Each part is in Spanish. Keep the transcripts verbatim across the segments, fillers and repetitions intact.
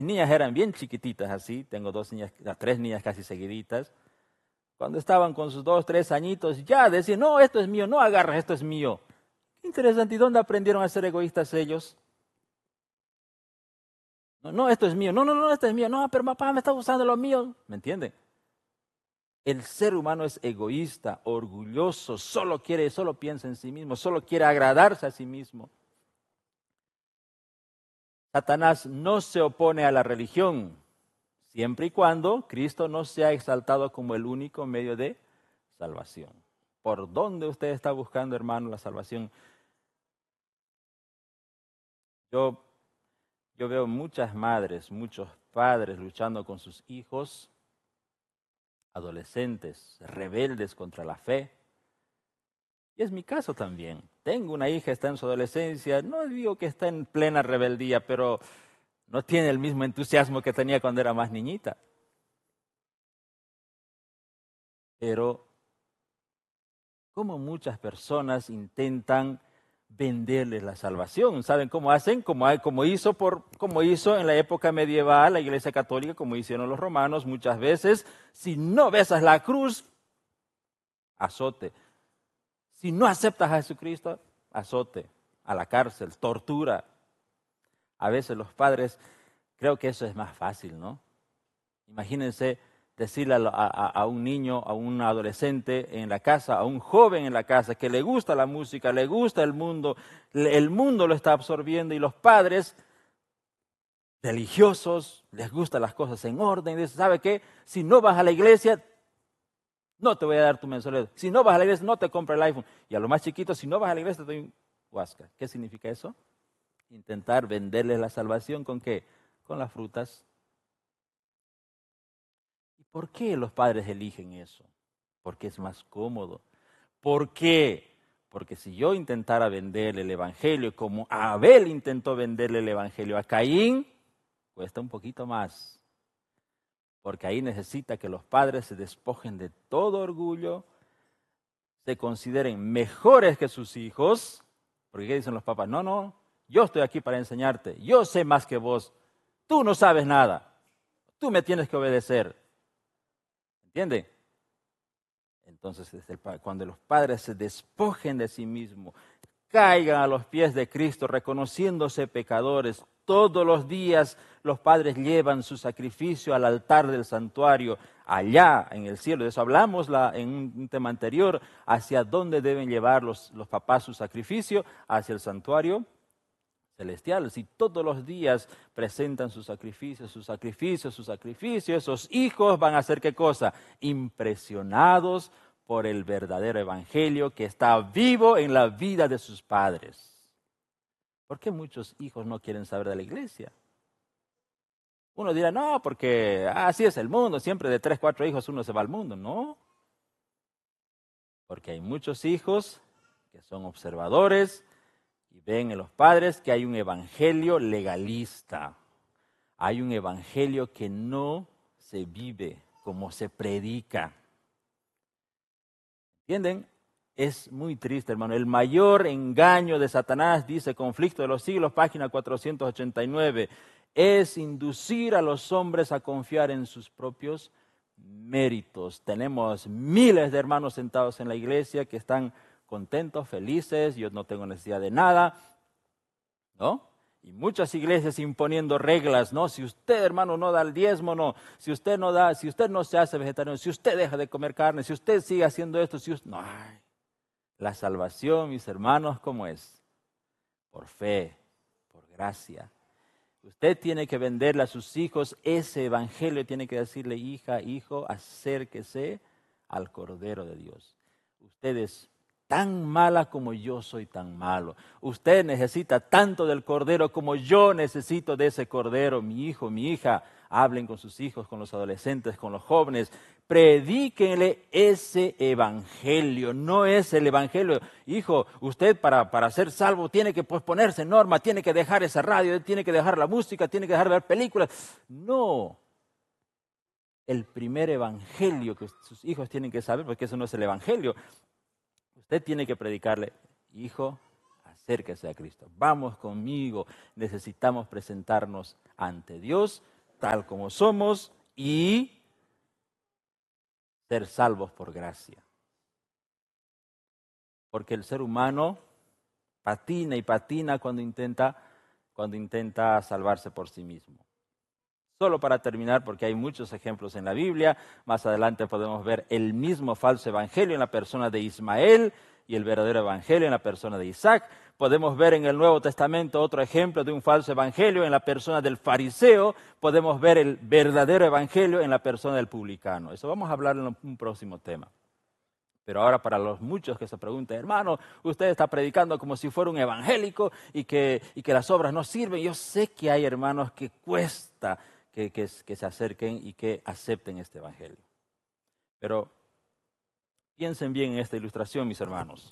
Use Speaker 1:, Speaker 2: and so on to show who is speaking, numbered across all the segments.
Speaker 1: Mis niñas eran bien chiquititas así, tengo dos niñas, tres niñas casi seguiditas. Cuando estaban con sus dos, tres añitos, ya decían, no, esto es mío, no agarres, esto es mío. Qué interesante, ¿y dónde aprendieron a ser egoístas ellos? No, no, esto es mío, no, no, no, esto es mío, no, pero papá me está gustando lo mío. ¿Me entienden? El ser humano es egoísta, orgulloso, solo quiere, solo piensa en sí mismo, solo quiere agradarse a sí mismo. Satanás no se opone a la religión, siempre y cuando Cristo no sea exaltado como el único medio de salvación. ¿Por dónde usted está buscando, hermano, la salvación? Yo, yo veo muchas madres, muchos padres luchando con sus hijos, adolescentes, rebeldes contra la fe. Y es mi caso también. Tengo una hija, está en su adolescencia, no digo que está en plena rebeldía, pero no tiene el mismo entusiasmo que tenía cuando era más niñita. Pero como muchas personas intentan venderles la salvación. ¿Saben cómo hacen? Como, como, hizo por, como hizo en la época medieval la Iglesia Católica, como hicieron los romanos muchas veces. Si no besas la cruz, azote. Si no aceptas a Jesucristo, azote, a la cárcel, tortura. A veces los padres, creo que eso es más fácil, ¿no? Imagínense decirle a, a, a un niño, a un adolescente en la casa, a un joven en la casa, que le gusta la música, le gusta el mundo, el mundo lo está absorbiendo y los padres religiosos les gustan las cosas en orden. Dicen, ¿sabe qué? Si no vas a la iglesia, no te voy a dar tu mensualidad. Si no vas a la iglesia, no te compro el iPhone. Y a los más chiquitos, si no vas a la iglesia, te doy un huasca. ¿Qué significa eso? Intentar venderles la salvación ¿con qué? Con las frutas. ¿Y por qué los padres eligen eso? Porque es más cómodo. ¿Por qué? Porque si yo intentara venderle el evangelio como Abel intentó venderle el evangelio a Caín, cuesta un poquito más. Porque ahí necesita que los padres se despojen de todo orgullo, se consideren mejores que sus hijos. Porque ¿qué dicen los papás? No, no, yo estoy aquí para enseñarte, yo sé más que vos, tú no sabes nada, tú me tienes que obedecer. ¿Entienden? Entonces, desde el, cuando los padres se despojen de sí mismos, caigan a los pies de Cristo, reconociéndose pecadores, todos los días los padres llevan su sacrificio al altar del santuario, allá en el cielo. De eso hablamos la, en un tema anterior, hacia dónde deben llevar los, los papás su sacrificio, hacia el santuario celestial. Si todos los días presentan sus sacrificios, sus sacrificios, sus sacrificios, esos hijos van a hacer ¿qué cosa? Impresionados por el verdadero evangelio que está vivo en la vida de sus padres. ¿Por qué muchos hijos no quieren saber de la iglesia? Uno dirá, no, porque así es el mundo, siempre de tres, cuatro hijos uno se va al mundo. No, porque hay muchos hijos que son observadores, y ven en los padres que hay un evangelio legalista. Hay un evangelio que no se vive como se predica. ¿Entienden? Es muy triste, hermano. El mayor engaño de Satanás, dice Conflicto de los Siglos, página cuatrocientos ochenta y nueve, es inducir a los hombres a confiar en sus propios méritos. Tenemos miles de hermanos sentados en la iglesia que están contentos, felices, yo no tengo necesidad de nada, ¿no? Y muchas iglesias imponiendo reglas, ¿no? Si usted, hermano, no da el diezmo, no. Si usted no da, si usted no se hace vegetariano, si usted deja de comer carne, si usted sigue haciendo esto, si usted... No, ay. La salvación, mis hermanos, ¿cómo es? Por fe, por gracia. Usted tiene que venderle a sus hijos ese evangelio, tiene que decirle, hija, hijo, acérquese al Cordero de Dios. Usted es tan mala como yo soy tan malo. Usted necesita tanto del Cordero como yo necesito de ese Cordero. Mi hijo, mi hija, hablen con sus hijos, con los adolescentes, con los jóvenes. Predíquenle ese evangelio, no es el evangelio. Hijo, usted para, para ser salvo tiene que pues, ponerse en norma, tiene que dejar esa radio, tiene que dejar la música, tiene que dejar de ver películas. No. El primer evangelio que sus hijos tienen que saber, porque eso no es el evangelio. Usted tiene que predicarle, hijo, acérquese a Cristo. Vamos conmigo, necesitamos presentarnos ante Dios tal como somos y ser salvos por gracia. Porque el ser humano patina y patina cuando intenta, cuando intenta salvarse por sí mismo. Solo para terminar, porque hay muchos ejemplos en la Biblia, más adelante podemos ver el mismo falso evangelio en la persona de Ismael y el verdadero evangelio en la persona de Isaac. Podemos ver en el Nuevo Testamento otro ejemplo de un falso evangelio en la persona del fariseo. Podemos ver el verdadero evangelio en la persona del publicano. Eso vamos a hablar en un próximo tema. Pero ahora para los muchos que se preguntan, hermano, usted está predicando como si fuera un evangélico y que, y que las obras no sirven. Yo sé que hay hermanos que cuesta que, que, que se acerquen y que acepten este evangelio. Pero piensen bien en esta ilustración, mis hermanos.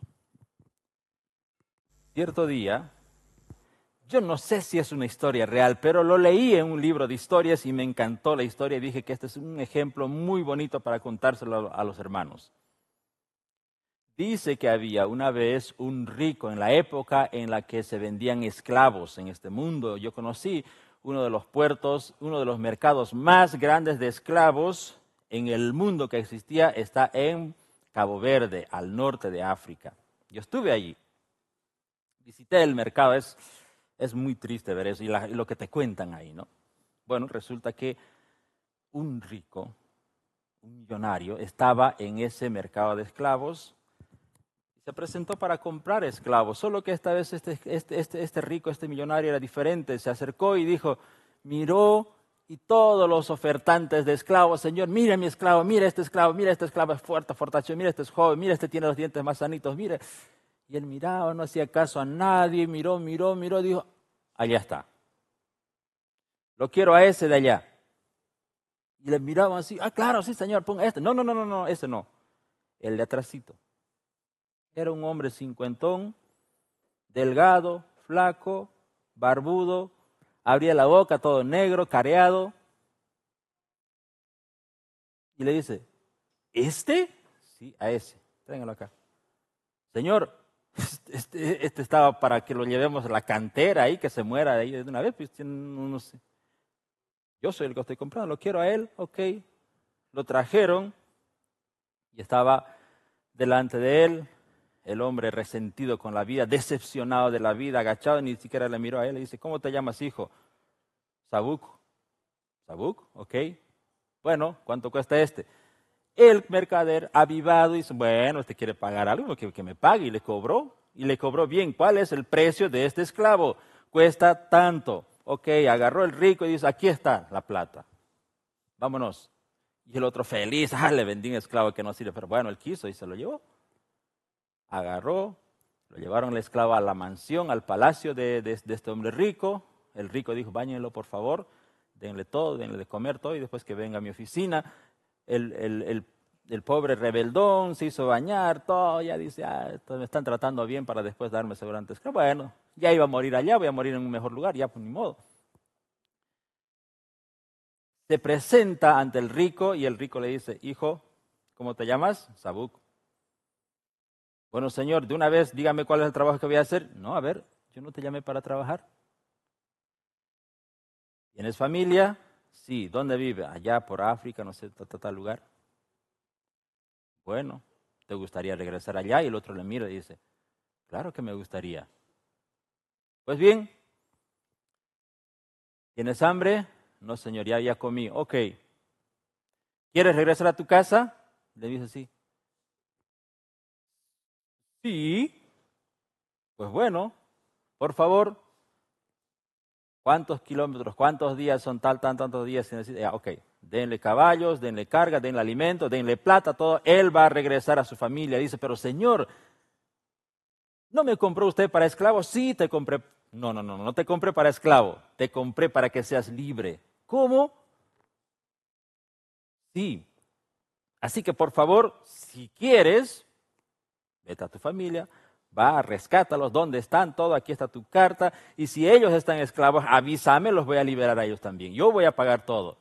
Speaker 1: Cierto día, yo no sé si es una historia real, pero lo leí en un libro de historias y me encantó la historia y dije que este es un ejemplo muy bonito para contárselo a los hermanos. Dice que había una vez un rico en la época en la que se vendían esclavos en este mundo. Yo conocí uno de los puertos, uno de los mercados más grandes de esclavos en el mundo que existía, está en Cabo Verde, al norte de África. Yo estuve allí, visité el mercado, es, es muy triste ver eso y, la, y lo que te cuentan ahí, ¿no? Bueno, resulta que un rico, un millonario, estaba en ese mercado de esclavos. Se presentó para comprar esclavos, solo que esta vez este, este, este, este rico, este millonario era diferente. Se acercó y dijo, miró y todos los ofertantes de esclavos, Señor, mire mi esclavo, mire este esclavo, mire este esclavo es fuerte, fortachón, mire este es joven, mire este tiene los dientes más sanitos, mire. Y él miraba, no hacía caso a nadie, miró, miró, miró, dijo, allá está. Lo quiero a ese de allá. Y le miraban así, ah, claro, sí, Señor, ponga este. No, no, no, no, no, ese no, el de atrásito. Era un hombre cincuentón, delgado, flaco, barbudo, abría la boca todo negro, careado. Y le dice, ¿este? Sí, a ese, tráigalo acá. Señor, este, este estaba para que lo llevemos a la cantera ahí, que se muera de ahí de una vez. Pues, no, no sé. Yo soy el que estoy comprando, lo quiero a él, ok. Lo trajeron y estaba delante de él. El hombre resentido con la vida, decepcionado de la vida, agachado, ni siquiera le miró a él. Le dice, ¿cómo te llamas, hijo? Sabuc. Sabuc, ok. Bueno, ¿cuánto cuesta este? El mercader, avivado, dice, bueno, usted quiere pagar algo, que, que me pague. Y le cobró, y le cobró bien. ¿Cuál es el precio de este esclavo? Cuesta tanto. Ok, agarró el rico y dice, aquí está la plata. Vámonos. Y el otro feliz, ah, le vendí un esclavo que no sirve. Pero bueno, él quiso y se lo llevó. Agarró, lo llevaron el esclavo a la mansión, al palacio de, de, de este hombre rico. El rico dijo, báñenlo por favor, denle todo, denle de comer todo y después que venga a mi oficina. El, el, el, el pobre rebeldón se hizo bañar, todo, ya dice, ah, me están tratando bien para después darme seguramente esclavo. Bueno, ya iba a morir allá, voy a morir en un mejor lugar, ya pues ni modo. Se presenta ante el rico y el rico le dice, hijo, ¿cómo te llamas? Sabuc. Bueno, señor, de una vez dígame cuál es el trabajo que voy a hacer. No, a ver, yo no te llamé para trabajar. ¿Tienes familia? Sí. ¿Dónde vive? Allá por África, no sé, tal, tal, tal lugar. Bueno, ¿te gustaría regresar allá? Y el otro le mira y dice, claro que me gustaría. Pues bien, ¿tienes hambre? No, señor, ya, ya comí. Ok. ¿Quieres regresar a tu casa? Le dice sí. Sí. Pues bueno, por favor, ¿cuántos kilómetros, cuántos días son tal, tan, tantos días? Ya, ok, denle caballos, denle carga, denle alimento, denle plata, todo. Él va a regresar a su familia. Dice, pero señor, ¿no me compró usted para esclavo? Sí, te compré. No, no, no, no te compré para esclavo. Te compré para que seas libre. ¿Cómo? Sí. Así que por favor, si quieres, vete a tu familia, va, rescátalos, ¿dónde están? Todo, aquí está tu carta. Y si ellos están esclavos, avísame, los voy a liberar a ellos también. Yo voy a pagar todo.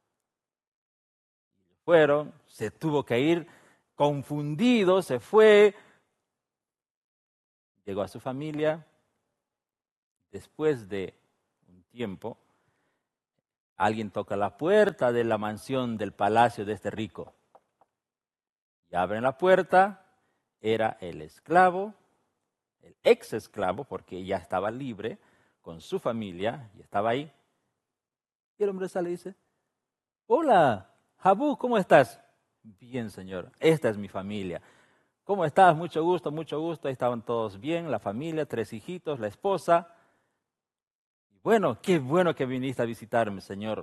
Speaker 1: Fueron, se tuvo que ir confundido, se fue, llegó a su familia. Después de un tiempo, Alguien toca la puerta de la mansión del palacio de este rico. Y abren la puerta, era el esclavo, el ex esclavo, porque ya estaba libre con su familia y estaba ahí. Y el hombre sale y dice, hola, Jabú, ¿cómo estás? Bien, señor, esta es mi familia. ¿Cómo estás? Mucho gusto, mucho gusto. Ahí estaban todos bien, la familia, tres hijitos, la esposa. Bueno, qué bueno que viniste a visitarme, señor.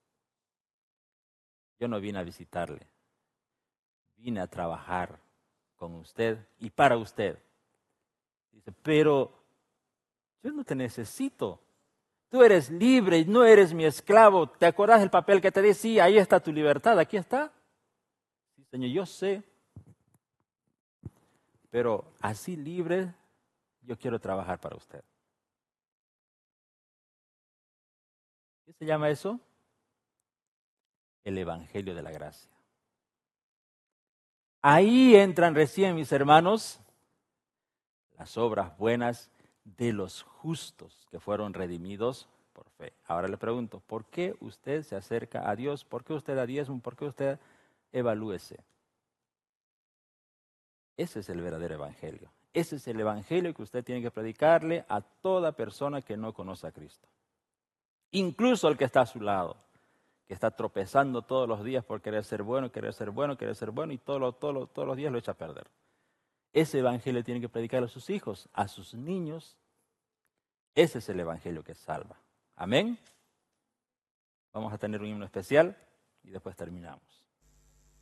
Speaker 1: Yo no vine a visitarle, vine a trabajar con usted y para usted. Dice, pero yo no te necesito. Tú eres libre, no eres mi esclavo. ¿Te acuerdas del papel que te decía? Ahí está tu libertad, aquí está. Sí, señor, yo sé. Pero así libre, yo quiero trabajar para usted. ¿Qué se llama eso? El Evangelio de la Gracia. Ahí entran recién, mis hermanos, las obras buenas de los justos que fueron redimidos por fe. Ahora le pregunto, ¿por qué usted se acerca a Dios? ¿Por qué usted da diezmo? ¿Por qué usted evalúese? Ese es el verdadero evangelio. Ese es el evangelio que usted tiene que predicarle a toda persona que no conoce a Cristo. Incluso al que está a su lado, que está tropezando todos los días por querer ser bueno, querer ser bueno, querer ser bueno y todo lo, todo lo, todos los días lo echa a perder. Ese evangelio tiene que predicarle a sus hijos, a sus niños. Ese es el evangelio que salva. Amén. Vamos a tener un himno especial y después terminamos.